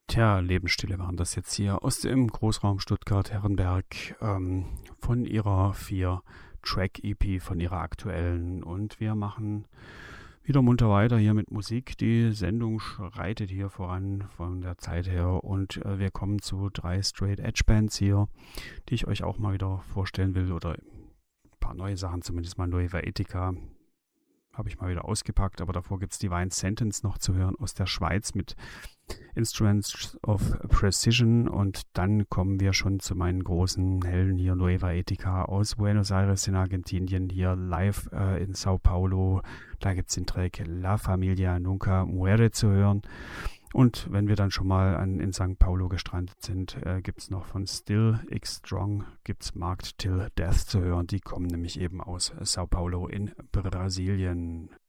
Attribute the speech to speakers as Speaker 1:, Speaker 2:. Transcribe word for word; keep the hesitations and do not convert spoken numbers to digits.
Speaker 1: Tja, Lebensstille waren das jetzt hier aus dem Großraum Stuttgart-Herrenberg ähm, von ihrer vier-Track-E P, von ihrer aktuellen. Und wir machen wieder munter weiter hier mit Musik. Die Sendung schreitet hier voran von der Zeit her und äh, wir kommen zu drei Straight-Edge-Bands hier, die ich euch auch mal wieder vorstellen will oder ein paar neue Sachen, zumindest mal Nueva Etica. Habe ich mal wieder ausgepackt, aber davor gibt es Divine Sentence noch zu hören aus der Schweiz mit Instruments of Precision und dann kommen wir schon zu meinen großen Helden hier, Nueva Etica aus Buenos Aires in Argentinien, hier live äh, in Sao Paulo. Da gibt es den Track La Familia Nunca Muere zu hören. Und wenn wir dann schon mal an, in Sao Paulo gestrandet sind, äh, gibt es noch von Still X Strong, gibt es Marked Till Death zu hören. Die kommen nämlich eben aus Sao Paulo in Brasilien.